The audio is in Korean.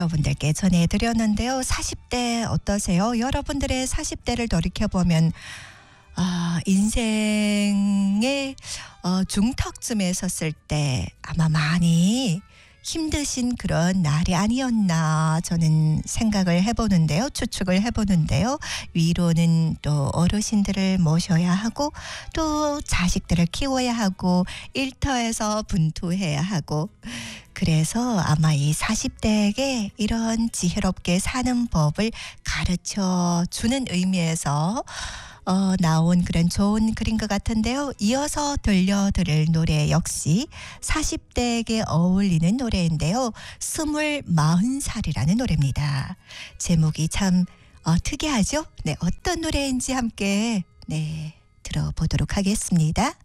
여러분들께 전해드렸는데요. 40대 어떠세요? 여러분들의 40대를 돌이켜보면 인생의 중턱쯤에 섰을 때 아마 많이 힘드신 그런 날이 아니었나 저는 생각을 해보는데요. 추측을 해보는데요. 위로는 또 어르신들을 모셔야 하고 또 자식들을 키워야 하고 일터에서 분투해야 하고 그래서 아마 이 40대에게 이런 지혜롭게 사는 법을 가르쳐 주는 의미에서 나온 그런 좋은 글인 것 같은데요. 이어서 들려드릴 노래 역시 40대에게 어울리는 노래인데요. 40살이라는 노래입니다. 제목이 참 특이하죠? 네, 어떤 노래인지 함께 들어보도록 하겠습니다.